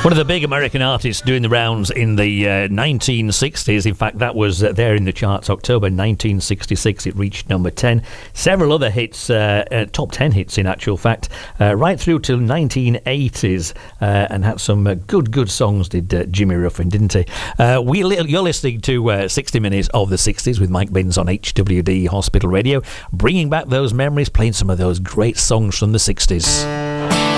One of the big American artists doing the rounds in the 1960s. In fact, that was there in the charts. October 1966, it reached number 10. Several other hits, top 10 hits in actual fact, right through till 1980s, and had some good songs, did Jimmy Ruffin, didn't he? You're listening to 60 Minutes of the 60s with Mike Binns on HWD Hospital Radio, bringing back those memories, playing some of those great songs from the 60s.